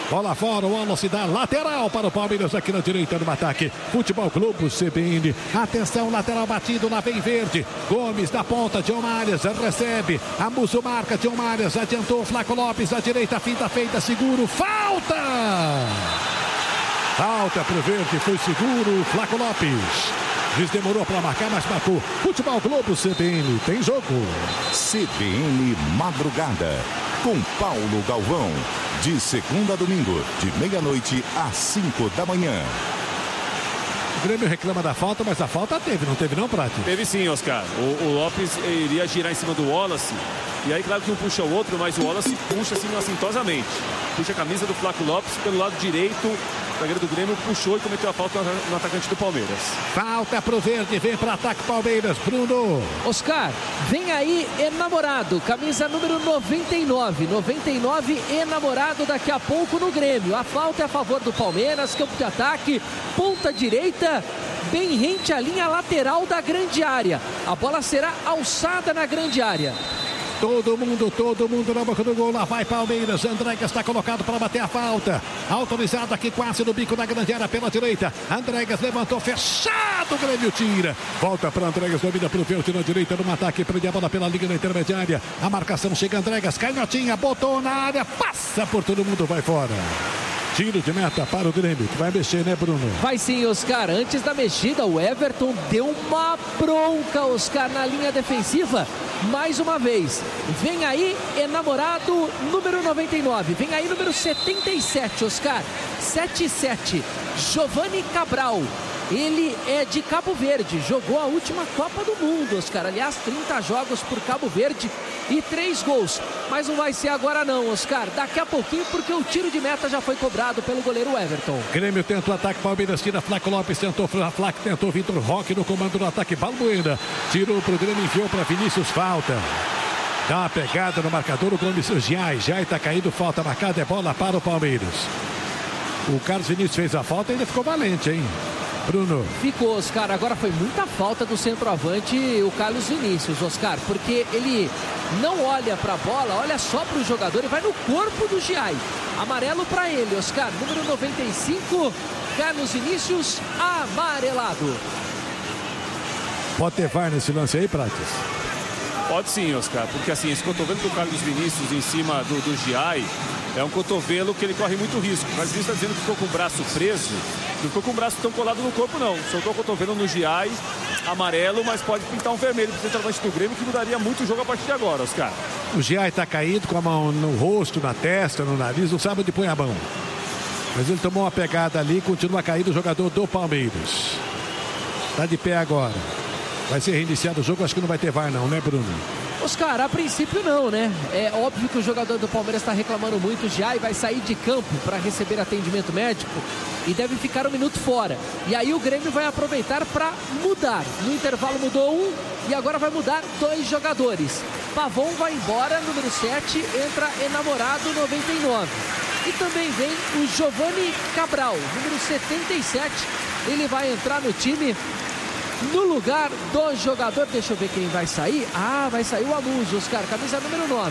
Bola fora, o Wallace dá lateral para o Palmeiras aqui na direita no ataque. Futebol Clube CBN. Atenção, lateral batido, lá vem Verde. Gomes da ponta, John Marias recebe. A Musso marca, John Marias adiantou. Flaco Lopes à direita, finta feita, seguro. Falta! Falta para o Verde, foi seguro. Flaco Lopes. Diz demorou para marcar, mas matou. Futebol Globo CBN, tem jogo. CBN Madrugada, com Paulo Galvão. De segunda a domingo, de meia-noite às 5 da manhã. O Grêmio reclama da falta, mas a falta teve, não teve não, Prati? Teve sim, Oscar. O Lopes iria girar em cima do Wallace. E aí, claro que um puxa o outro, mas o Wallace puxa assim assintosamente. Puxa a camisa do Flaco Lopes pelo lado direito. O zagueiro do Grêmio puxou e cometeu a falta no atacante do Palmeiras. Falta pro Verde, vem para ataque Palmeiras, Bruno. Oscar, vem aí enamorado, camisa número 99. 99 enamorado daqui a pouco no Grêmio. A falta é a favor do Palmeiras, campo de ataque, ponta direita, bem rente à linha lateral da grande área. A bola será alçada na grande área. Todo mundo na boca do gol. Lá vai Palmeiras. Andrégues está colocado para bater a falta. Autorizado aqui quase no bico da grande área pela direita. Andrégues levantou, fechado. O Grêmio tira. Volta para Andrégues, domina para o Verde na direita. No ataque, prende a bola pela linha intermediária. A marcação chega Andrégues. Canhotinha, botou na área. Passa por todo mundo, vai fora. Tiro de meta para o Grêmio, que vai mexer, né, Bruno? Vai sim, Oscar. Antes da mexida, o Everton deu uma bronca, Oscar, na linha defensiva. Mais uma vez. Vem aí, enamorado, número 99. Vem aí, número 77, Oscar. 77, Giovanni Cabral. Ele é de Cabo Verde, jogou a última Copa do Mundo, Oscar. Aliás, 30 jogos por Cabo Verde e 3 gols. Mas não vai ser agora não, Oscar. Daqui a pouquinho, porque o tiro de meta já foi cobrado pelo goleiro Everton. Grêmio tenta o ataque, Palmeiras tira, Flaco Lopes tentou, Flaco tentou, Vitor Roque no comando do ataque, Balbuena. Tirou pro Grêmio, enviou para Vinícius, falta. Dá uma pegada no marcador, o Grêmio, Jai tá caído, falta marcada, é bola para o Palmeiras. O Carlos Vinícius fez a falta e ainda ficou valente, hein? Bruno. Ficou, Oscar. Agora foi muita falta do centroavante, o Carlos Vinícius, Oscar, porque ele não olha para a bola, olha só para o jogador e vai no corpo do Giai. Amarelo para ele, Oscar. Número 95, Carlos Vinícius, amarelado. Pode ter VAR nesse lance aí, Prates? Pode sim, Oscar, porque assim, esse cotovelo do Carlos Vinícius em cima do Giai é um cotovelo que ele corre muito risco. Mas ele está dizendo que ficou com o braço preso. Não ficou com o braço tão colado no corpo, não. Soltou o cotovelo no Giai, amarelo, mas pode pintar um vermelho para o centroavante do Grêmio, que mudaria muito o jogo a partir de agora, Oscar. O Giai está caído com a mão no rosto, na testa, no nariz, não sabe onde põe a mão. Mas ele tomou uma pegada ali, continua caído o jogador do Palmeiras. Está de pé agora. Vai ser reiniciado o jogo, acho que não vai ter VAR não, né, Bruno? Oscar, a princípio não, né? É óbvio que o jogador do Palmeiras está reclamando muito já e vai sair de campo para receber atendimento médico e deve ficar um minuto fora. E aí o Grêmio vai aproveitar para mudar. No intervalo mudou um e agora vai mudar 2 jogadores. Pavon vai embora, número 7, entra enamorado, 99. E também vem o Giovanni Cabral, número 77. Ele vai entrar no time no lugar do jogador. Deixa eu ver quem vai sair. Ah, vai sair o Amuso, Oscar, camisa número 9.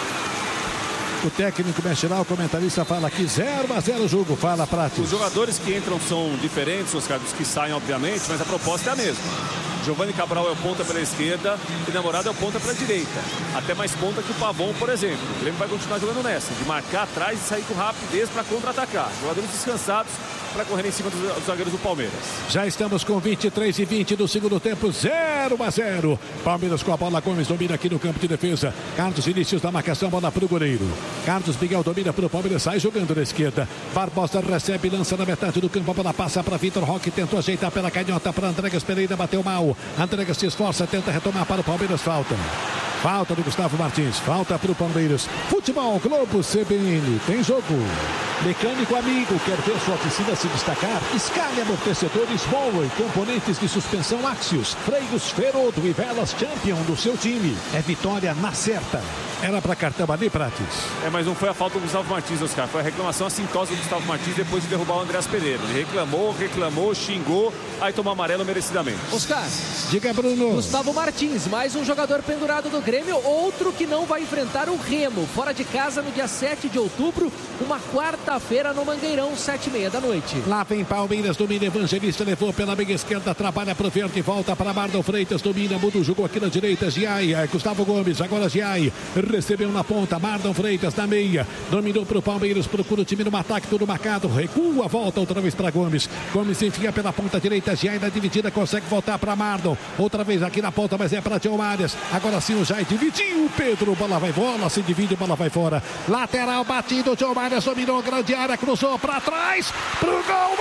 O técnico mexe lá, o comentarista fala aqui 0-0 o jogo, fala Prates. Os jogadores que entram são diferentes, Oscar, dos que saem, obviamente, mas a proposta é a mesma. Giovanni Cabral é o ponta pela esquerda e Namorado é o ponta pela direita. Até mais ponta que o Pavon, por exemplo. O Grêmio vai continuar jogando nessa, de marcar atrás e sair com rapidez para contra-atacar. Jogadores descansados para correr em cima dos zagueiros do Palmeiras. Já estamos com 23:20 do segundo tempo, 0-0. Palmeiras com a bola, Gomes domina aqui no campo de defesa. Carlos Vinícius da marcação, bola para o goleiro. Carlos Miguel domina para o Palmeiras, sai jogando na esquerda. Barbosa recebe, lança na metade do campo, a bola passa para Vitor Roque, tentou ajeitar pela canhota para Andrégues Pereira, bateu mal. Andrégues se esforça, tenta retomar para o Palmeiras, falta. Falta do Gustavo Martins, falta para o Palmeiras. Futebol Globo CBN, tem jogo. Mecânico amigo, quer ver sua oficina se destacar? Escale amortecedores Bowen, componentes de suspensão Axios, freios Ferodo e velas Champion do seu time. É vitória na certa. Era para cartão ali, Prates? É, mas não foi a falta do Gustavo Martins, Oscar. Foi a reclamação assintosa do Gustavo Martins depois de derrubar o Andreas Pereira. Ele reclamou, xingou, aí tomou amarelo merecidamente. Oscar, diga, Bruno. Gustavo Martins, mais um jogador pendurado do Grêmio, outro que não vai enfrentar o Remo. Fora de casa no dia 7 de outubro, uma quarta quinta-feira no Mangueirão, 7h30 da noite. Lá vem Palmeiras, domina Evangelista, levou pela meia esquerda, trabalha pro verde, volta para Marlon Freitas, domina, muda o jogo aqui na direita, Giai, Gustavo Gomes, agora Giai, recebeu na ponta, Marlon Freitas na meia, dominou pro Palmeiras, procura o time no ataque, tudo marcado, recua, volta outra vez para Gomes, Gomes enfia pela ponta direita, Giai na dividida, consegue voltar para Marlon, outra vez aqui na ponta, mas é para John Arias, agora sim o Giai dividiu, Pedro, bola vai, bola se divide, bola vai fora, lateral batido, John Arias dominou, grande área, cruzou para trás, pro gol,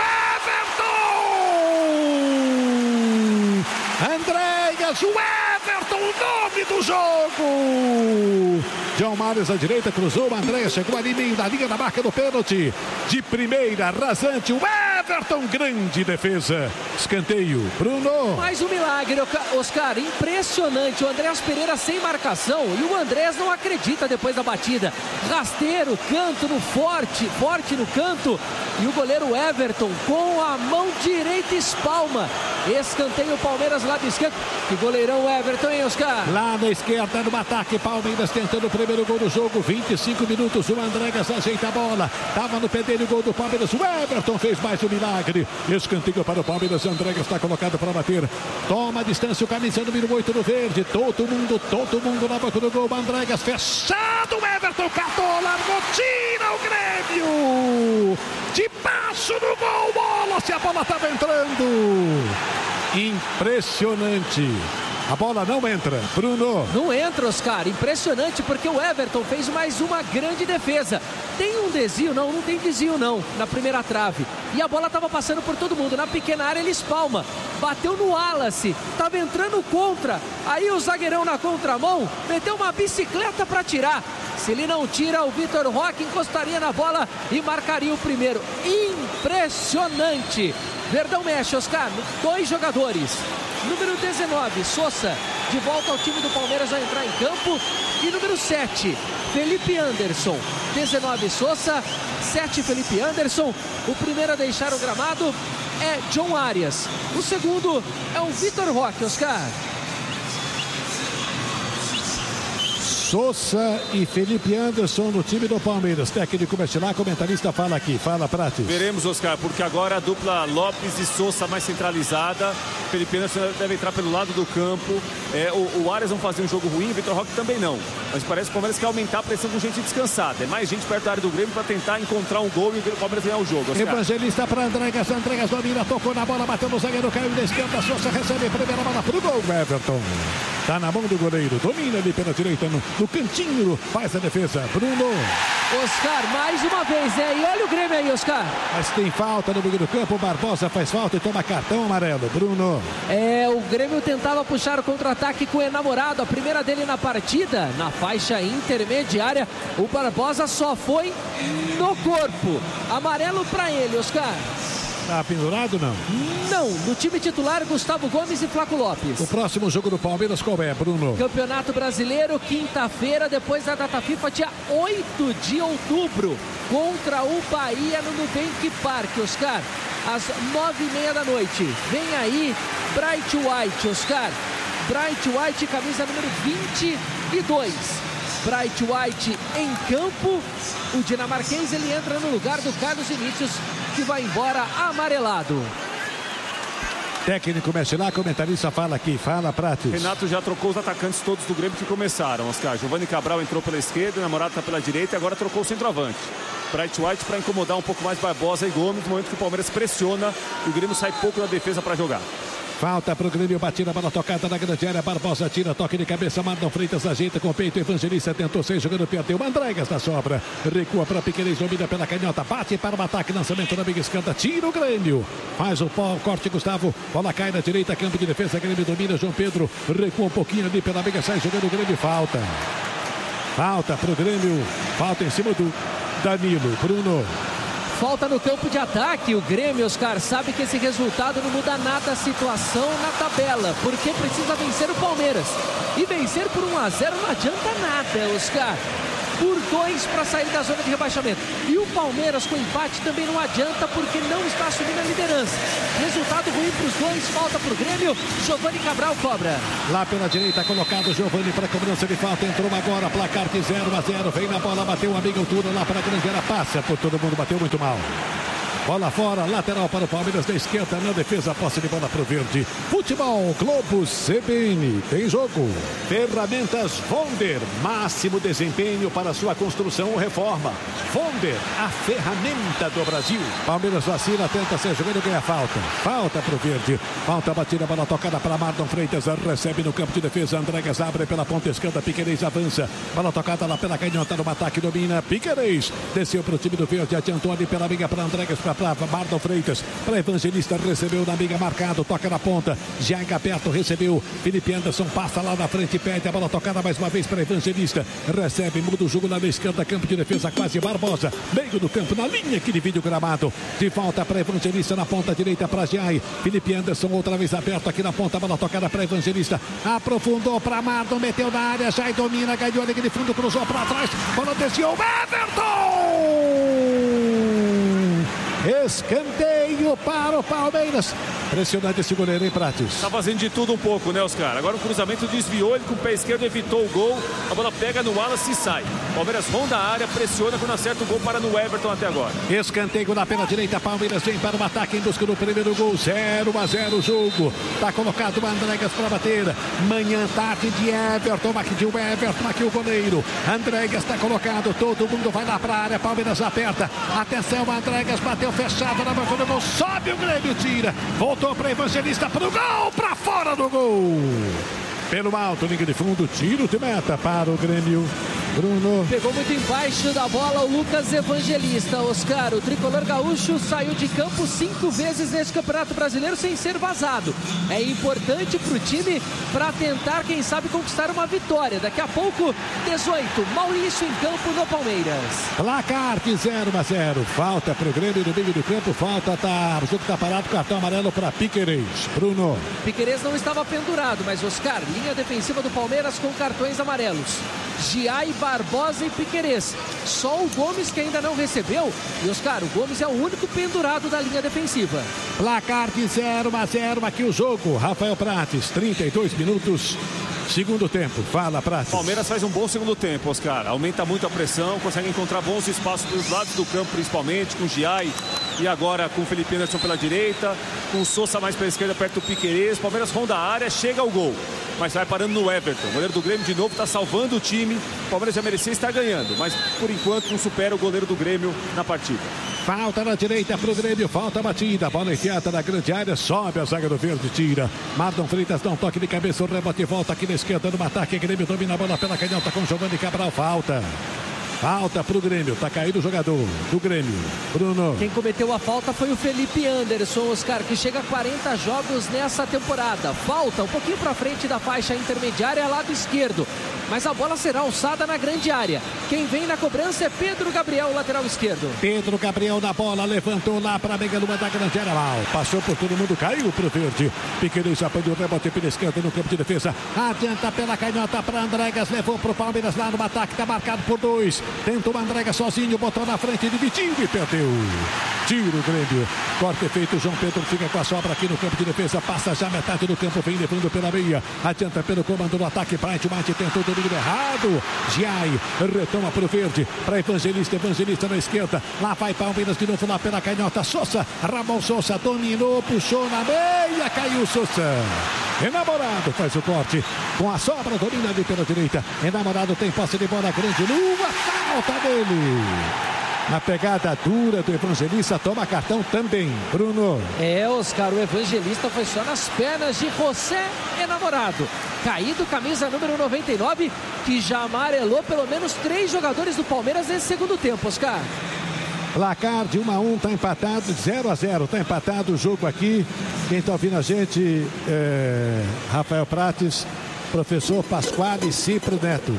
Everton! Andréas, o Everton, o nome do jogo! John Marius à direita, cruzou, Andréas chegou ali meio da linha da marca do pênalti. De primeira, rasante, o Everton, grande defesa. Escanteio, Bruno. Mais um milagre, Oscar, impressionante. O Andréas Pereira sem marcação e o Andréas não acredita depois da batida. Rasteiro, canto no forte no canto. E o goleiro Everton com a mão direita espalma. Escanteio Palmeiras lá do esquerdo. Que goleirão Everton, hein, Oscar? Lá na esquerda no ataque, Palmeiras tentando o primeiro gol do jogo, 25 minutos, o Andréas ajeita a bola, tava no pé dele o gol do Palmeiras, o Everton fez mais um milagre, escanteio para o Palmeiras, Andréas está colocado para bater, toma a distância, o camisa número 8 no verde, todo mundo na boca do gol, Andréas fechado, o Everton catou, largou, tira o Grêmio, de baixo no gol, bola, se a bola estava entrando, impressionante. A bola não entra, Bruno. Não entra, Oscar. Impressionante, porque o Everton fez mais uma grande defesa. Tem um desvio? Não tem desvio não, na primeira trave. E a bola estava passando por todo mundo. Na pequena área ele espalma. Bateu no Wallace, estava entrando contra. Aí o zagueirão na contramão meteu uma bicicleta para tirar. Se ele não tira, o Vitor Roque encostaria na bola e marcaria o primeiro. Impressionante. Verdão mexe, Oscar. 2 jogadores. Número 19, Sousa, de volta ao time do Palmeiras, vai entrar em campo. E número 7, Felipe Anderson. 19, Sousa, 7, Felipe Anderson. O primeiro a deixar o gramado é John Arias. O segundo é o Vitor Roque, Oscar. Sousa e Felipe Anderson no time do Palmeiras. Técnico mexe lá, comentarista fala aqui. Fala, Prates. Veremos, Oscar, porque agora a dupla Lopes e Sousa mais centralizada. Felipe Anderson deve entrar pelo lado do campo. O Arias não fazia um jogo ruim, o Vitor Roque também não. Mas parece que o Palmeiras quer aumentar a pressão com gente descansada. É mais gente perto da área do Grêmio para tentar encontrar um gol e o Palmeiras ganhar o jogo, Oscar. Evangelista para Andréas. Andréas domina, tocou na bola, bateu no zagueiro, caiu na esquerda. Sousa recebe a primeira bola pro gol, Everton. Tá na mão do goleiro, domina ali pela direita, no cantinho, faz a defesa, Bruno. Oscar, mais uma vez, e olha o Grêmio aí, Oscar. Mas tem falta no meio do campo, o Barbosa faz falta e toma cartão amarelo, Bruno. O Grêmio tentava puxar o contra-ataque com o enamorado, a primeira dele na partida, na faixa intermediária, o Barbosa só foi no corpo. Amarelo pra ele, Oscar. Tá pendurado, não? Não, no time titular, Gustavo Gomes e Flaco Lopes. O próximo jogo do Palmeiras qual é, Bruno? Campeonato Brasileiro, quinta-feira, depois da data FIFA, dia 8 de outubro, contra o Bahia no Nubank Park, Oscar, às 9h30 da noite. Vem aí, Bright White, Oscar. Bright White, camisa número 22. Bright White em campo. O dinamarquês, ele entra no lugar do Carlos Vinícius, que vai embora amarelado. Técnico mexe lá, comentarista fala aqui, fala, Prates. Renato já trocou os atacantes todos do Grêmio que começaram, Oscar. Giovanni Cabral entrou pela esquerda, o namorado está pela direita e agora trocou o centroavante. Bright White para incomodar um pouco mais Barbosa e Gomes, no momento que o Palmeiras pressiona e o Grêmio sai pouco da defesa para jogar. Falta pro Grêmio, batida, bola tocada na grande área, Barbosa tira, toque de cabeça, Marlon Freitas ajeita com o peito, Evangelista tentou sair jogando, perdeu, Andréas da sobra, recua para Piquerez, domina pela canhota, bate para o ataque, lançamento na meia esquerda, tira o Grêmio, faz o corte, Gustavo, bola cai na direita, campo de defesa, Grêmio domina, João Pedro, recua um pouquinho ali pela meia, sai jogando, o Grêmio, falta pro Grêmio, falta em cima do Danilo, Bruno. Falta no campo de ataque, o Grêmio, Oscar, sabe que esse resultado não muda nada a situação na tabela, porque precisa vencer o Palmeiras. E vencer por 1-0 não adianta nada, Oscar. por 2 para sair da zona de rebaixamento. E o Palmeiras com empate também não adianta porque não está assumindo a liderança. Resultado ruim para os dois, falta para o Grêmio. Giovani Cabral cobra. Lá pela direita, colocado Giovani para cobrança de falta. Entrou agora, placar de 0-0. Vem na bola, bateu a meia altura lá para a grande área. Passa por todo mundo, bateu muito mal. Bola fora, lateral para o Palmeiras da esquerda, na defesa, posse de bola para o verde. Futebol Globo CBN, tem jogo. Ferramentas Vonder, máximo desempenho para sua construção ou reforma. Vonder, a ferramenta do Brasil. Palmeiras vacila, tenta ser jogando, ganha falta. Falta para o verde, falta batida, bola tocada para Marlon Freitas, recebe no campo de defesa, Andréguez abre pela ponta esquerda, Piquerez avança. Bola tocada lá pela canhota, no ataque, domina, Piquerez. Desceu para o time do verde, adiantou ali pela amiga para Andréguez, para Marlon Freitas, para Evangelista, recebeu na amiga, marcado, toca na ponta, Jaga perto, recebeu, Felipe Anderson passa lá na frente, pede a bola tocada mais uma vez para Evangelista, recebe, muda o jogo na esquerda, campo de defesa, quase Barbosa, meio do campo, na linha que divide o gramado, de volta para Evangelista, na ponta direita para Jai, Felipe Anderson outra vez aberto aqui na ponta, bola tocada para Evangelista, aprofundou para Marlon, meteu na área, Jai domina, ganhou ali de fundo, cruzou para trás, bola desceu, Everton! Escanteio para o Palmeiras. Impressionante esse goleiro, hein, Prates? Tá fazendo de tudo um pouco, né, Oscar? Agora o cruzamento desviou, ele com o pé esquerdo evitou o gol. A bola pega no Wallace e sai. Palmeiras ronda a área, pressiona, quando acerta o gol, para no Everton até agora. Escanteio na pela direita, Palmeiras vem para o ataque em busca do primeiro gol. 0-0 o jogo. Tá colocado o Andréguez para bater. Manhã, tarde de Everton, aqui de Everton, aqui o goleiro. Andréguez está colocado, todo mundo vai lá para a área, Palmeiras aperta. Atenção, Andréguez bateu fechado na boca do gol, sobe o Grêmio, tira. Voltou para Evangelista, para o gol, para fora do gol. Pelo alto, linha de fundo, tiro de meta para o Grêmio. Bruno. Pegou muito embaixo da bola o Lucas Evangelista. Oscar, o tricolor gaúcho saiu de campo 5 vezes nesse Campeonato Brasileiro sem ser vazado. É importante para o time para tentar, quem sabe, conquistar uma vitória. Daqui a pouco, 18, Maurício em campo no Palmeiras. Placar de 0-0. Falta para o Grêmio no meio do campo. Falta, o jogo está parado, cartão amarelo para Piquerez. Bruno. Piquerez não estava pendurado, mas Oscar, linha defensiva do Palmeiras com cartões amarelos. Giai, Barbosa e Piquerez. Só o Gomes que ainda não recebeu. E Oscar, o Gomes é o único pendurado da linha defensiva. Placar de 0-0 aqui o jogo. Rafael Prates, 32 minutos. Segundo tempo, fala Prates. Palmeiras faz um bom segundo tempo, Oscar. Aumenta muito a pressão, consegue encontrar bons espaços pelos lados do campo, principalmente com o Giai. E agora com o Felipe Anderson pela direita, com o Sousa mais pela esquerda, perto do Piquerez. Palmeiras ronda a área, chega ao gol. Mas vai parando no Everton. O goleiro do Grêmio de novo está salvando o time. O Palmeiras já merecia estar ganhando, mas por enquanto não supera o goleiro do Grêmio na partida. Falta na direita para o Grêmio, falta a batida. Bola enfiada na grande área, sobe a zaga do verde, tira. Marlon Freitas dá um toque de cabeça, o rebote volta aqui na esquerda no ataque. Grêmio domina a bola pela canhota com Giovani Cabral. Falta para o Grêmio, tá caído o jogador do Grêmio. Bruno. Quem cometeu a falta foi o Felipe Anderson, Oscar, que chega a 40 jogos nessa temporada. Falta um pouquinho para frente da faixa intermediária, lado esquerdo. Mas a bola será alçada na grande área. Quem vem na cobrança é Pedro Gabriel, lateral esquerdo. Pedro Gabriel na bola, levantou lá para a meia-lua da grande área, mal. Passou por todo mundo, caiu para o verde. Piquerez apanhou o rebote pela esquerda no campo de defesa. Adianta pela canhota para Andréguez, levou para o Palmeiras lá no ataque, está marcado por 2. Tentou o Andréguez sozinho, botou na frente, dividiu e perdeu. Tiro o Grêmio. Corte feito, João Pedro fica com a sobra aqui no campo de defesa. Passa já metade do campo, vem levando pela meia. Adianta pelo comando do ataque, Bright White tentou domínio errado. Giai retoma para o verde, para Evangelista na esquerda. Lá vai Palmeiras de novo lá pela canhota. Sousa, Ramon Sousa dominou, puxou na meia, caiu Sousa. Enamorado faz o corte com a sobra, domina ali pela direita. Enamorado tem posse de bola grande, Lua, falta dele. Na pegada dura do Evangelista, toma cartão também, Bruno. Oscar, o Evangelista foi só nas pernas de José Enamorado. Caído, camisa número 99, que já amarelou pelo menos 3 jogadores do Palmeiras nesse segundo tempo, Oscar. Placar de 1-1, tá empatado, 0-0, tá empatado o jogo aqui. Quem tá ouvindo a gente Rafael Prates, professor Pasquale Cipro Neto.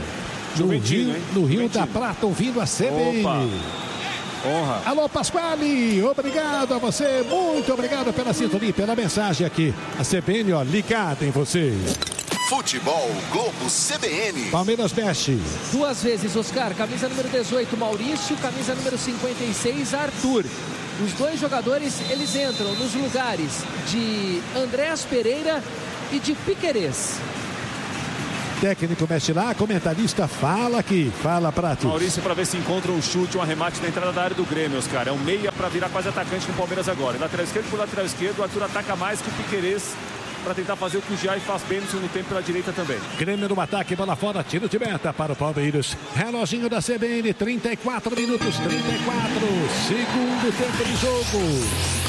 No Rio da Prata, ouvindo a CBN. Opa. Honra. Alô, Pasquale, obrigado a você, muito obrigado pela sintonia, pela mensagem aqui. A CBN, ligada em você. Futebol Globo CBN. Palmeiras mexe. 2 vezes, Oscar. Camisa número 18, Maurício. Camisa número 56, Arthur. Os 2 jogadores, eles entram nos lugares de Andréas Pereira e de Piquerez. Técnico mexe lá, comentarista fala aqui. Fala, Prato. Maurício para ver se encontra um chute, um arremate na entrada da área do Grêmio, Oscar. É um meia para virar quase atacante no Palmeiras agora. Lateral esquerdo por lateral esquerdo, o Arthur ataca mais que o Piquerez para tentar fazer o que o Giai faz bem no segundo tempo pela direita também. Grêmio no ataque, bola fora, tiro de meta para o Palmeiras. Reloginho da CBN, 34 minutos, 34, segundo tempo de jogo.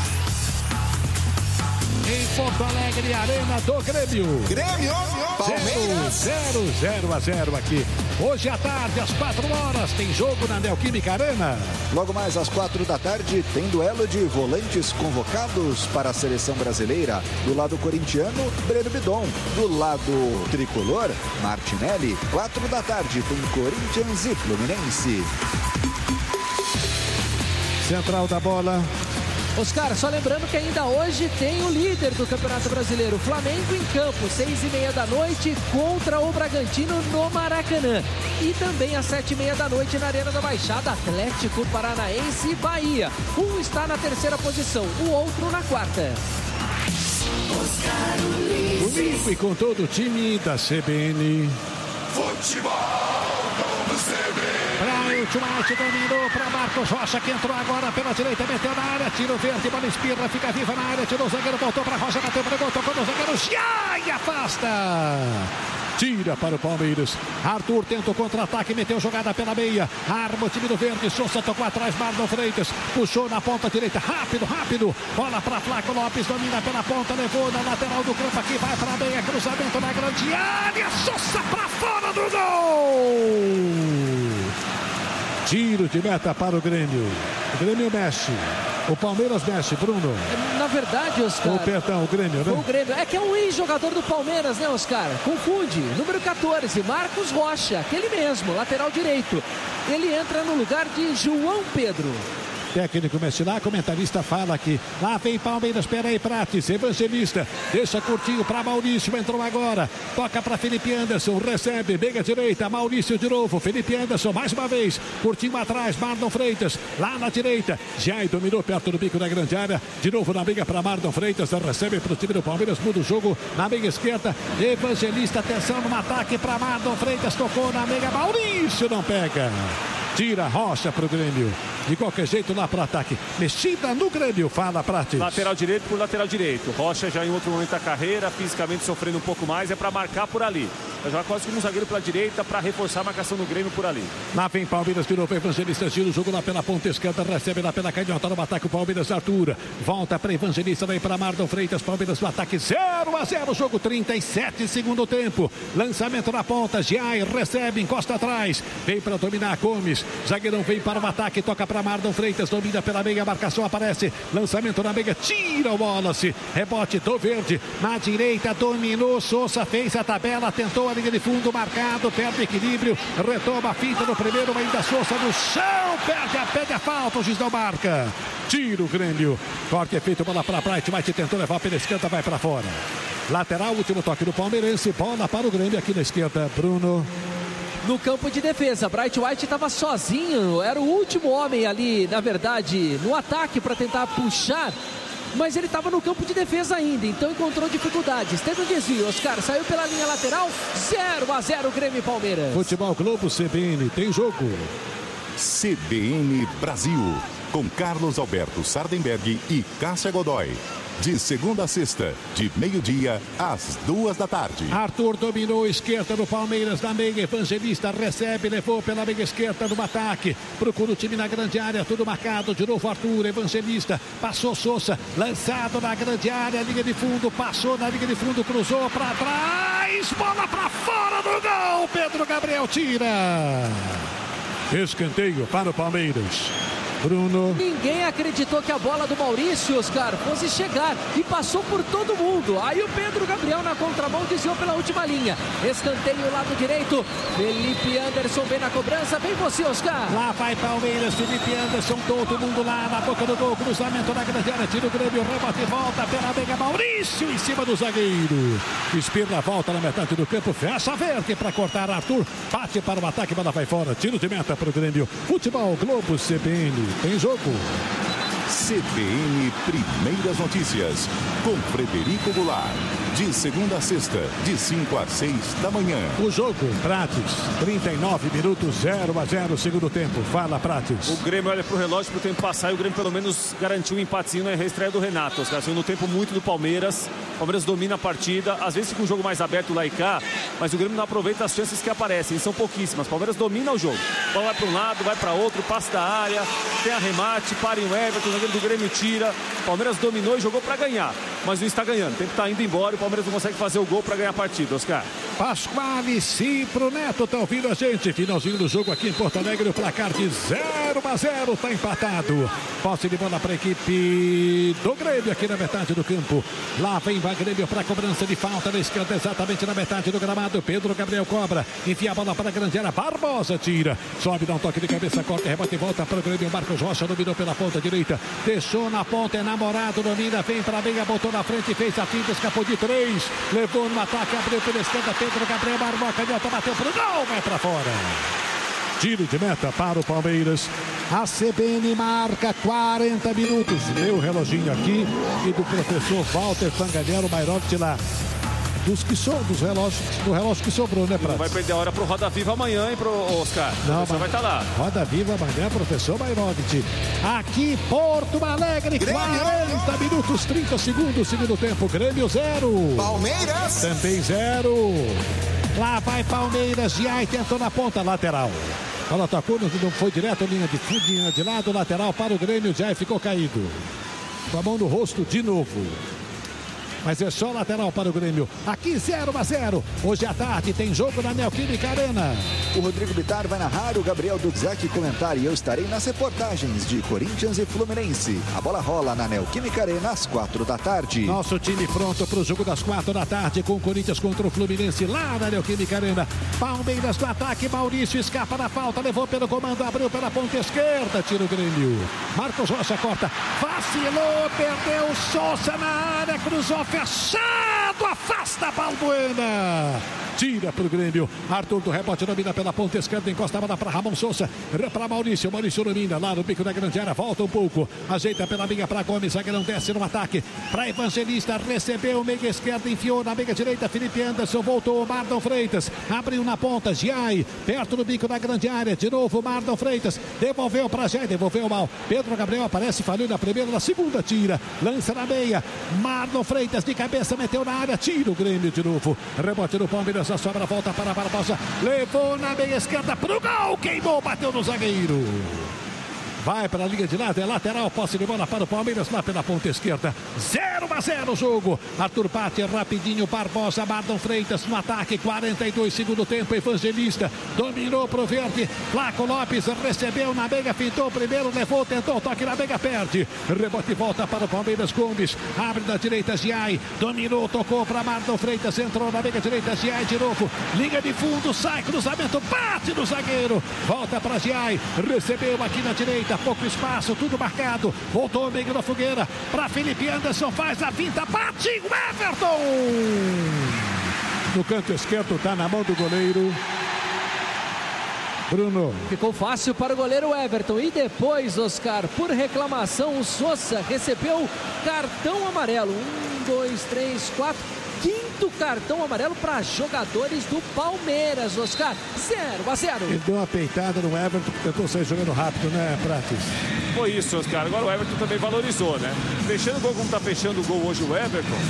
Em Porto Alegre, Arena do Grêmio. Grêmio, Palmeiras. 0-0 aqui. Hoje à tarde, às 4 horas, tem jogo na Neoquímica Arena. Logo mais às 4 da tarde, tem duelo de volantes convocados para a seleção brasileira. Do lado corintiano, Breno Bidon. Do lado tricolor, Martinelli. 4 da tarde, tem Corinthians e Fluminense. Central da bola. Oscar, só lembrando que ainda hoje tem o líder do Campeonato Brasileiro, Flamengo, em campo, 6h30 da noite, contra o Bragantino no Maracanã. E também às 7h30 da noite na Arena da Baixada, Atlético Paranaense e Bahia. Um está na 3ª posição, o outro na 4ª. Comigo e com todo o time da CBN. Futebol Globo CBN. Bright White dominou para Marcos Rocha, que entrou agora pela direita, meteu na área, tiro verde, bola espirra, fica viva na área, tirou o zagueiro, voltou para Rocha, bateu para o gol, tocou no zagueiro, Giai afasta. Tira para o Palmeiras. Arthur tenta o contra-ataque, meteu jogada pela meia. Arma o time do verde. Souza tocou atrás, Marlon Freitas. Puxou na ponta direita. Rápido. Bola para Flaco Lopes. Domina pela ponta. Levou na lateral do campo aqui. Vai para a meia. Cruzamento na grande área. Souza para fora do gol. Tiro de meta para o Grêmio. O Grêmio mexe. O Palmeiras mexe, Bruno. Na verdade, Oscar... O Grêmio, né? O Grêmio. É que é um ex-jogador do Palmeiras, né, Oscar? Confunde. Número 14, Marcos Rocha. Aquele mesmo, lateral direito. Ele entra no lugar de João Pedro. Técnico mexe lá, comentarista fala aqui. Lá vem Palmeiras, espera aí, Prates, Evangelista. Deixa curtinho para Maurício, entrou agora. Toca para Felipe Anderson, recebe, meia direita, Maurício de novo. Felipe Anderson, mais uma vez. Curtinho atrás, Marlon Freitas. Lá na direita, Giai dominou perto do bico da grande área. De novo na meia para Marlon Freitas. Recebe para o time do Palmeiras, muda o jogo na meia esquerda. Evangelista, atenção no ataque para Marlon Freitas. Tocou na meia, Maurício não pega. Tira Rocha para o Grêmio. De qualquer jeito lá para o ataque. Mexida no Grêmio, fala Prates. Lateral direito por lateral direito. Rocha já em outro momento da carreira, fisicamente sofrendo um pouco mais, é para marcar por ali. Vai jogar quase como um zagueiro pela direita para reforçar a marcação do Grêmio por ali. Lá vem Palmeiras, virou para Evangelista, gira o jogo lá pela ponta esquerda, recebe lá pela canhota no ataque o Palmeiras, Arthur. Volta para Evangelista, vem para Marlon Freitas, Palmeiras no ataque, 0-0, jogo 37, segundo tempo. Lançamento na ponta, Giai recebe, encosta atrás, vem para dominar Gomes. Zagueirão vem para o ataque, toca para Marlon Freitas, domina pela meia, marcação aparece, lançamento na meia, tira o Wallace, rebote do verde, na direita, dominou, Souza fez a tabela, tentou a linha de fundo, marcado, perde equilíbrio, retoma a finta no primeiro, ainda Souza no chão, pede a falta, o juiz não marca, tira o Grêmio, corte é feito, bola para Bright, vai te tentou levar pela esquerda, vai para fora, lateral, último toque do Palmeirense, bola para o Grêmio aqui na esquerda, Bruno. No campo de defesa, Bright White estava sozinho, era o último homem ali, na verdade, no ataque para tentar puxar, mas ele estava no campo de defesa ainda, então encontrou dificuldades. Teve um desvio, Oscar, saiu pela linha lateral, 0-0 Grêmio e Palmeiras. Futebol Globo CBN, tem jogo. CBN Brasil, com Carlos Alberto Sardenberg e Cássia Godoy. De segunda a sexta, de meio-dia às 2 da tarde. Arthur dominou esquerda do Palmeiras na meia. Evangelista recebe, levou pela meia esquerda no ataque. Procura o time na grande área, tudo marcado. De novo Arthur, Evangelista. Passou Souza, lançado na grande área, linha de fundo. Passou na linha de fundo, cruzou para trás. Bola para fora do gol. Pedro Gabriel tira. Escanteio para o Palmeiras. Bruno. Ninguém acreditou que a bola do Maurício, Oscar, fosse chegar e passou por todo mundo. Aí o Pedro Gabriel na contramão desviou pela última linha. Escanteio lado direito. Felipe Anderson vem na cobrança. Vem você, Oscar. Lá vai Palmeiras. Felipe Anderson, todo mundo lá na boca do gol. Cruzamento na grande área. Tira o Grêmio. Rebote e volta pela meia. Maurício em cima do zagueiro. Espirra, volta na metade do campo. Fecha a verde para cortar. Arthur bate para o ataque. Bola vai fora. Tiro de meta para o Grêmio. Futebol Globo CBN. Tem jogo. CBN Primeiras Notícias, com Frederico Goulart. De segunda a sexta, de 5 às 6 da manhã. O jogo, Prates, 39 minutos, 0-0, segundo tempo. Fala, Prates. O Grêmio olha pro relógio pro tempo passar e o Grêmio pelo menos garantiu um empatezinho na reestreia do Renato. Os caras segundo tempo muito do Palmeiras. O Palmeiras domina a partida. Às vezes fica um jogo mais aberto lá e cá, mas o Grêmio não aproveita as chances que aparecem. São pouquíssimas. O Palmeiras domina o jogo. A bola vai para um lado, vai para outro, passa da área, tem arremate, para em o Everton, o zagueiro do Grêmio tira. O Palmeiras dominou e jogou para ganhar, mas não está ganhando. O tempo está indo embora e o Palmeiras não consegue fazer o gol para ganhar a partida, Oscar. Pasquale, Cipro, Neto, estão ouvindo a gente. Finalzinho do jogo aqui em Porto Alegre, o placar de 0-0, está empatado. Posse de bola para a equipe do Grêmio aqui na metade do campo. Lá vem o Grêmio para a cobrança de falta na esquerda, exatamente na metade do gramado. Pedro Gabriel cobra, enfia a bola para a grande área. Barbosa tira, sobe, dá um toque de cabeça, corta, rebate e volta para o Grêmio. Marcos Rocha dominou pela ponta direita, deixou na ponta, é namorado, domina, vem para a meia, botou na frente, fez a finta, escapou de 3, levou no ataque, abriu pela esquerda, Pedro Gabriel, Barbosa, canhota, bateu para o gol, vai para fora. Tiro de meta para o Palmeiras. A CBN marca 40 minutos. Meu reloginho aqui e do professor Walter Fanganiello Mairotti lá. Dos relógios, do relógio que sobrou, né, Prato? Não vai perder a hora pro Roda Viva amanhã, hein, pro Oscar? Não, mas vai estar lá. Roda Viva amanhã, professor Mairotti. Aqui, Porto Alegre, Grêmio. 40 minutos, 30 segundos, segundo tempo. Grêmio 0. Palmeiras. Também 0. Lá vai Palmeiras, Giai tentou na ponta lateral. Ela atacou, não foi direto, linha de lado, lateral para o Grêmio, Giai ficou caído. Com a mão no rosto de novo. Mas é só lateral para o Grêmio. Aqui 0-0. Hoje à tarde tem jogo na Neoquímica Arena. O Rodrigo Bittar vai narrar, o Gabriel Dudzak comentar e eu estarei nas reportagens de Corinthians e Fluminense. A bola rola na Neoquímica Arena às 4 da tarde. Nosso time pronto para o jogo das 4 da tarde com o Corinthians contra o Fluminense lá na Neoquímica Arena. Palmeiras no ataque, Maurício escapa da falta, levou pelo comando, abriu pela ponta esquerda, tira o Grêmio. Marcos Rocha corta, vacilou, perdeu, Sousa na área, cruzou, fechado, afasta a Balbuena. Tira para o Grêmio. Arthur do rebote domina pela ponta esquerda, encosta a bola para Ramon Sousa, para Maurício. Maurício domina lá no bico da grande área, volta um pouco, ajeita pela meia para Gomes, zagueirão desce no ataque para Evangelista, recebeu meia esquerda, enfiou na meia direita. Felipe Anderson voltou, Mardon Freitas abriu na ponta, Giai perto do bico da grande área, de novo Mardon Freitas, devolveu para Giai, devolveu mal. Pedro Gabriel aparece, falhou na primeira, na segunda tira, lança na meia. Mardon Freitas de cabeça meteu na área, tira o Grêmio de novo. Rebote do Palmeiras, a sobra volta para Barbosa, levou na meia esquerda pro gol, queimou, bateu no zagueiro. Vai para a linha de lado, é lateral, posse de bola para o Palmeiras lá pela ponta esquerda. 0-0 o jogo. Arthur bate rapidinho, Barbosa, Mardon Freitas no ataque, 42 segundo tempo, Evangelista dominou pro verde, Flaco Lopes recebeu na meia, fintou primeiro, levou, tentou, toque na meia, perde. Rebote volta para o Palmeiras, Gomes, abre da direita, Giai, dominou, tocou para Mardon Freitas, entrou na meia direita, Giai de novo, linha de fundo, sai, cruzamento, bate no zagueiro, volta para Giai, recebeu aqui na direita, pouco espaço, tudo marcado, voltou meio da fogueira para Felipe Anderson, faz a finta, bate o Everton no canto esquerdo, tá na mão do goleiro Bruno. Ficou fácil para o goleiro Everton. E depois, Oscar, por reclamação, o Sousa recebeu cartão amarelo. 1, 2, 3, 4. Quinto cartão amarelo para jogadores do Palmeiras, Oscar. 0-0. Ele deu uma peitada no Everton, tentou sair jogando rápido, né, Prates? Foi isso, Oscar. Agora o Everton também valorizou, né? Fechando o gol como está fechando o gol hoje o Everton,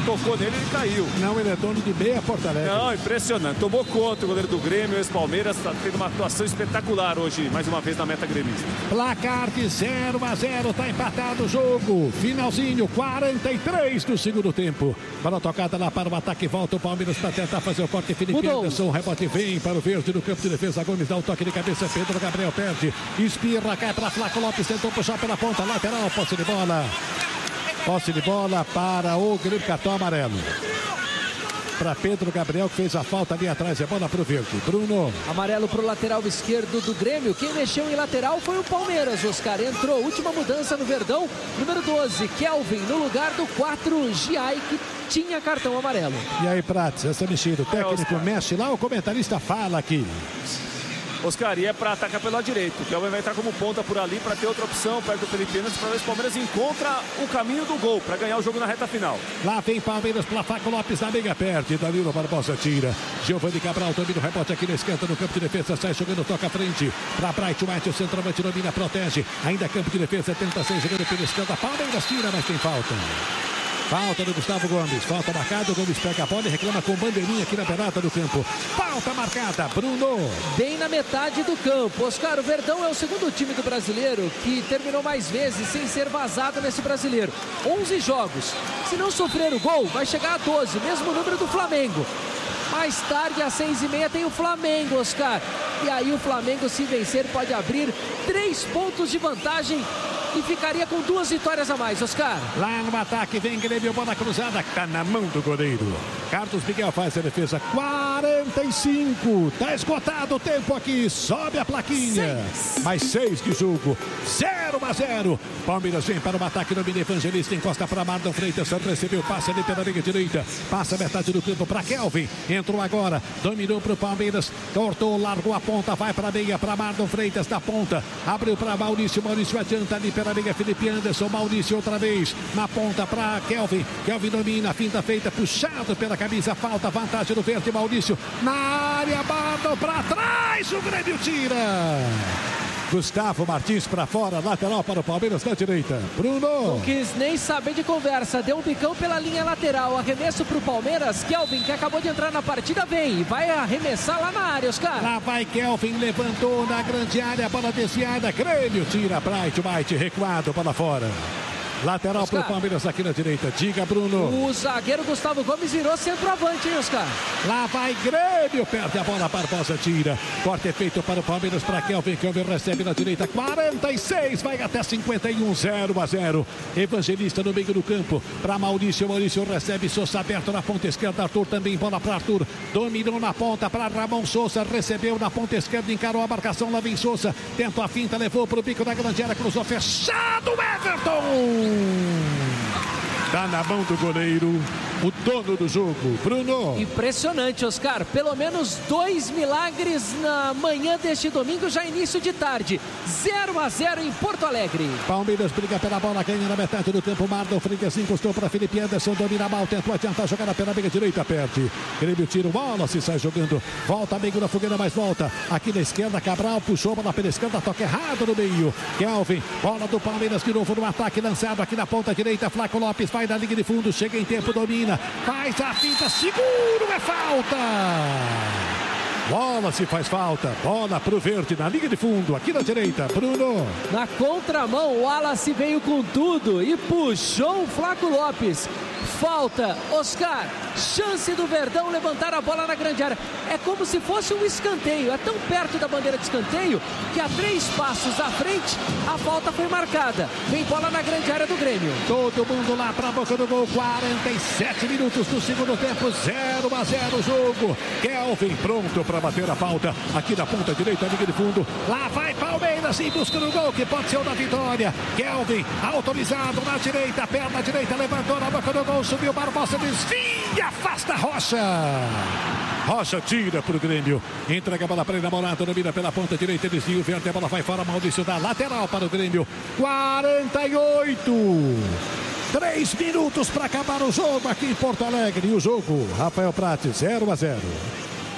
tocou nele, ele caiu. Não, ele é dono de meia Porto Alegre. Não, impressionante. Tomou conta o goleiro do Grêmio, o ex-Palmeiras, está tendo uma atuação espetacular hoje, mais uma vez na meta gremista. Placar de 0-0, tá empatado o jogo. Finalzinho, 43 do segundo tempo. Bola tocada lá para o ataque, volta o Palmeiras para tentar fazer o corte. Felipe Anderson, o rebote vem para o verde no campo de defesa. Gomes dá o toque de cabeça, Pedro Gabriel perde. Espirra, cai para Flaco Lopes, tentou puxar pela ponta lateral, posse de bola. Posse de bola para o Grêmio, cartão amarelo. Para Pedro Gabriel, que fez a falta ali atrás. É bola para o verde. Bruno. Amarelo para o lateral esquerdo do Grêmio. Quem mexeu em lateral foi o Palmeiras. Oscar entrou. Última mudança no Verdão. Número 12, Kelvin, no lugar do 4, Giai, que tinha cartão amarelo. E aí, Prates, essa mexida. O técnico mexe lá, o comentarista fala aqui. Oscar, e é para atacar pelo lado direito. O Kelvin vai entrar como ponta por ali para ter outra opção perto do Felipe Anderson, para ver se o Palmeiras encontra o caminho do gol para ganhar o jogo na reta final. Lá vem Palmeiras para Flaco Lopes, na meia perde. Danilo Barbosa tira. Giovanni Cabral domina o rebote aqui na esquerda no campo de defesa. Sai jogando, toca à frente. Para Bright White, o centroavante domina, protege. Ainda campo de defesa, tenta sair jogando pela esquerda. Palmeiras tira, mas tem falta. Falta do Gustavo Gomes, falta marcada, o Gomes pega a bola e reclama com bandeirinha aqui na beirada do campo. Falta marcada, Bruno. Bem na metade do campo. Oscar, o Verdão é o segundo time do brasileiro que terminou mais vezes sem ser vazado nesse brasileiro. 11 jogos. Se não sofrer o gol, vai chegar a 12, mesmo número do Flamengo. Mais tarde, às 6h30, tem o Flamengo, Oscar. E aí o Flamengo, se vencer, pode abrir 3 pontos de vantagem e ficaria com 2 vitórias a mais, Oscar. Lá no ataque vem Grêmio, bola cruzada, tá na mão do goleiro. Carlos Miguel faz a defesa, 45. Tá esgotado o tempo aqui, sobe a plaquinha. 6. Mais 6 de jogo, 0-0. Palmeiras vem para o ataque, domina Evangelista, encosta para Marlon Freitas, recebeu, passa ali pela linha direita, passa a metade do campo para Kelvin. Entrou agora, dominou para o Palmeiras, cortou, largou a ponta, vai para a meia, para Marlon Freitas da ponta, abriu para Maurício, Maurício adianta ali pela meia, Felipe Anderson, Maurício outra vez, na ponta para Kelvin, Kelvin domina, finta feita, puxado pela camisa, falta, vantagem do verde, Maurício, na área, Marlon para trás, o Grêmio tira. Gustavo Martins para fora, lateral para o Palmeiras na direita. Bruno. Não quis nem saber de conversa, deu um bicão pela linha lateral, arremesso para o Palmeiras. Kelvin, que acabou de entrar na partida, vem e vai arremessar lá na área, Oscar. Lá vai Kelvin, levantou na grande área, bola desviada, Grêmio tira, Bright White recuado, bola fora. Lateral para o Palmeiras aqui na direita. Diga, Bruno. O zagueiro Gustavo Gomes virou centroavante, hein, Oscar? Lá vai Grêmio. Perde a bola, Barbosa tira. Corte é feito para o Palmeiras, para Kelvin. Kelvin recebe na direita. 46, vai até 51, 0-0. Evangelista no meio do campo. Para Maurício. Maurício recebe. Souza aberto na ponta esquerda. Arthur também. Bola para Arthur. Dominou na ponta para Ramon Souza. Recebeu na ponta esquerda. Encarou a marcação. Lá vem Souza. Tentou a finta. Levou para o bico da grande área. Cruzou fechado. Everton. Tá na mão do goleiro, o dono do jogo, Bruno. Impressionante, Oscar. Pelo menos 2 milagres na manhã deste domingo, já início de tarde. 0-0 em Porto Alegre. Palmeiras briga pela bola, ganha na metade do campo. Marlon Freitas encostou para Felipe Anderson, domina mal, tentou adiantar, jogada pela meia direita, perde. Grêmio tira o bola, se sai jogando. Volta amigo da fogueira, mas volta. Aqui na esquerda, Cabral puxou bola pela esquerda, toca errado no meio. Kelvin, bola do Palmeiras de novo no ataque, lançado aqui na ponta direita. Flaco Lopes vai na linha de fundo, chega em tempo, domina. Faz a finta, seguro, é falta. Bola se faz falta, bola pro verde na linha de fundo, aqui na direita, Bruno. Na contramão, o Wallace veio com tudo e puxou o Flaco Lopes. Falta, Oscar, chance do Verdão levantar a bola na grande área. É como se fosse um escanteio, é tão perto da bandeira de escanteio que a 3 passos à frente a falta foi marcada. Vem bola na grande área do Grêmio. Todo mundo lá pra boca do gol, 47 minutos do segundo tempo, 0-0 o jogo. Kelvin pronto para bater a falta aqui na ponta direita, linha de fundo. Lá vai Palmeiras em busca do gol que pode ser o da vitória. Kelvin autorizado na direita, perna direita, levantou na boca do gol, subiu Barbosa, desvia, afasta Rocha. Rocha tira pro Grêmio, entrega a bola para ele, namorado, domina pela ponta direita, desvio, verde, a bola vai fora, Maurício dá lateral para o Grêmio. 48. 3 minutos para acabar o jogo aqui em Porto Alegre. E o jogo, Rafael Prates, 0-0.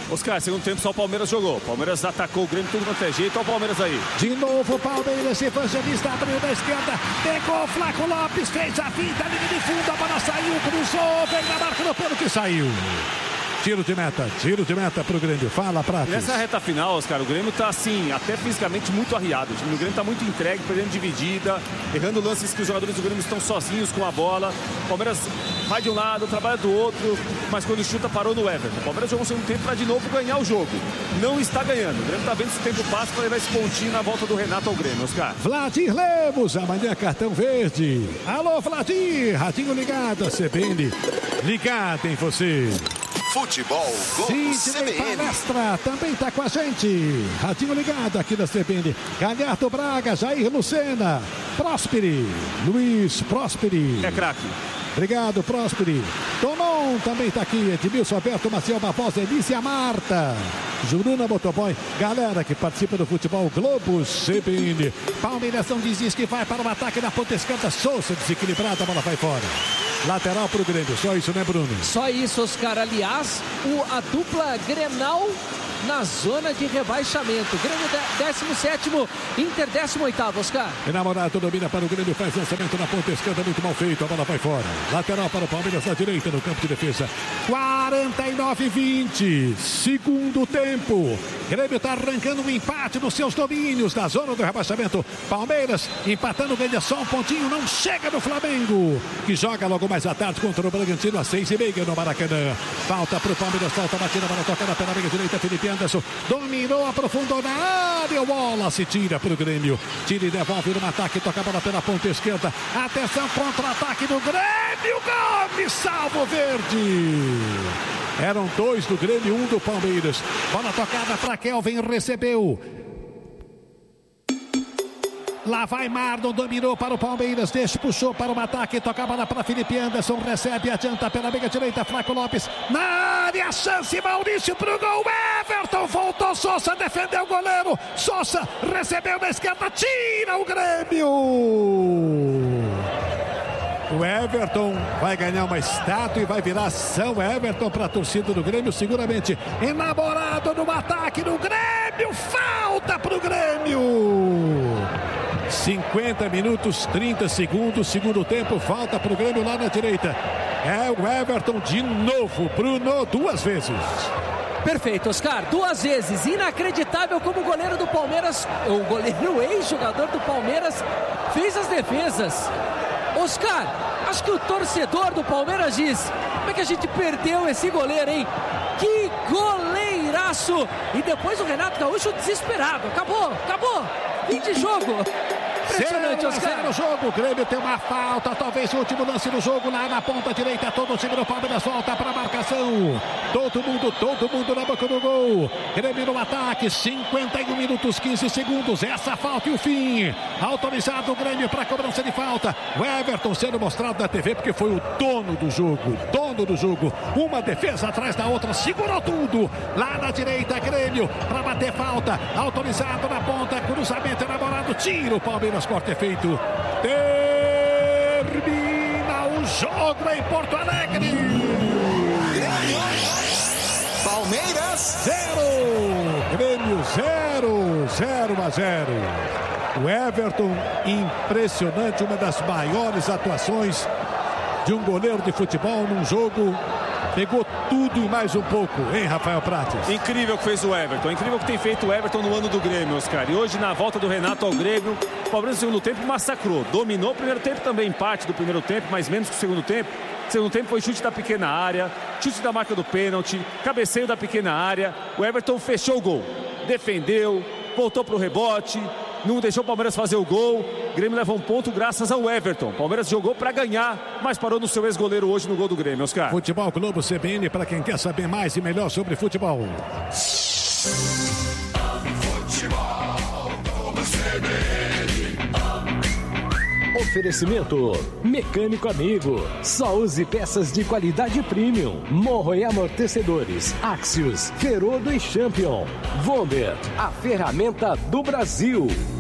Oscar, segundo tempo só o Palmeiras jogou. O Palmeiras atacou o Grêmio, tudo quanto é jeito. Olha o Palmeiras aí. De novo o Palmeiras, evangelista abriu da esquerda, pegou o Flaco Lopes, fez a finta, linha de fundo, a bola saiu, cruzou, veio na marca no pênalti, saiu. Tiro de meta pro Grêmio. Fala, Prates. Nessa reta final, Oscar, o Grêmio tá assim, até fisicamente muito arriado. O time do Grêmio tá muito entregue, perdendo dividida, errando lances que os jogadores do Grêmio estão sozinhos com a bola. O Palmeiras vai de um lado, trabalha do outro, mas quando chuta parou no Everton. O Palmeiras jogou um segundo tempo para de novo ganhar o jogo. Não está ganhando. O Grêmio tá vendo se o tempo passa para levar esse pontinho na volta do Renato ao Grêmio, Oscar. Vladir Lemos, amanhã cartão verde. Alô, Vladir, Ratinho ligado, a CBN ligado em você. Futebol Globo CBN. Palestra também está com a gente. Radinho ligado aqui da CBN. Galhardo Braga, Jair Lucena, Prósperi, Luiz Prósperi. É craque. Obrigado, Prósperi. Tonon também está aqui. Edmilson Alberto Maciel Barbosa, Elícia Marta, Juruna Motoboy. Galera que participa do Futebol Globo CBN. Palmeiras não desiste que vai para o ataque na ponta esquerda. Souza desequilibrada, a bola vai fora. Lateral para o Grêmio, só isso, né, Bruno? Só isso, Oscar. Aliás, a dupla Grenal na zona de rebaixamento. Grêmio 17º, Inter 18º, Oscar. Enamorado domina para o Grêmio, faz lançamento na ponta esquerda, muito mal feito, a bola vai fora. Lateral para o Palmeiras na direita, no campo de defesa. 49-20, segundo tempo. Grêmio está arrancando um empate nos seus domínios na zona do rebaixamento. Palmeiras empatando, ganha só um pontinho, não chega no Flamengo, que joga logo mais à tarde contra o Bragantino às 6h30 no Maracanã. Falta para o Palmeiras, falta batida, bola tocada pela meia direita, Felipe Anderson dominou, aprofundou na área, bola se tira para o Grêmio, tira e devolve no ataque, toca a bola pela ponta esquerda, atenção, contra-ataque do Grêmio, Gomes, salvo verde. Eram dois do Grêmio, um do Palmeiras. Bola tocada para Kelvin, recebeu. Lá vai Marlon, dominou para o Palmeiras, puxou para o ataque, toca a bola para Felipe Anderson, recebe, adianta pela meia direita, Flaco Lopes, na área, chance, Maurício pro gol, Everton, voltou, Souza, defendeu o goleiro, Souza, recebeu na esquerda, tira o Grêmio. O Everton vai ganhar uma estátua e vai virar São Everton para a torcida do Grêmio, seguramente enamorado no ataque do Grêmio, falta para o Grêmio. 50 minutos, 30 segundos, segundo tempo, falta para o Grêmio lá na direita. É o Everton de novo, Bruno, duas vezes. Perfeito, Oscar, duas vezes, inacreditável como o goleiro do Palmeiras, o goleiro ex-jogador do Palmeiras, fez as defesas. Oscar, acho que o torcedor do Palmeiras diz, como é que a gente perdeu esse goleiro, hein? Que goleiraço! E depois o Renato Gaúcho desesperado, acabou, fim de jogo. Impressionante, Oscar. No jogo, o Grêmio tem uma falta, talvez o último lance do jogo lá na ponta direita, todo o time do Palmeiras volta para a marcação, todo mundo na boca do gol, Grêmio no ataque, 51 minutos, 15 segundos, essa falta e o fim, autorizado o Grêmio para a cobrança de falta, o Everton sendo mostrado na TV porque foi o dono do jogo, uma defesa atrás da outra, segurou tudo, lá na direita, Grêmio, para bater falta, autorizado na ponta, cruzamento elaborado, tiro, o Palmeiras, corte é feito, termina o jogo em Porto Alegre. Palmeiras 0, Grêmio 0-0. O Everton, impressionante, uma das maiores atuações de um goleiro de futebol num jogo. Pegou tudo e mais um pouco, hein, Rafael Prates? Incrível o que fez o Everton, incrível o que tem feito o Everton no ano do Grêmio, Oscar. E hoje, na volta do Renato ao Grêmio, o Palmeiras no segundo tempo massacrou. Dominou o primeiro tempo também, parte do primeiro tempo, mas menos que o segundo tempo. O segundo tempo foi chute da pequena área, chute da marca do pênalti, cabeceio da pequena área. O Everton fechou o gol, defendeu, voltou para o rebote, não deixou o Palmeiras fazer o gol. O Grêmio leva um ponto graças ao Everton. O Palmeiras jogou para ganhar, mas parou no seu ex-goleiro hoje no gol do Grêmio, Oscar. Futebol Globo CBN para quem quer saber mais e melhor sobre futebol. Futebol Globo CBN. Oferecimento Mecânico Amigo. Só use peças de qualidade premium. Morro e amortecedores. Axios, Ferodo e Champion. Vomber, a ferramenta do Brasil.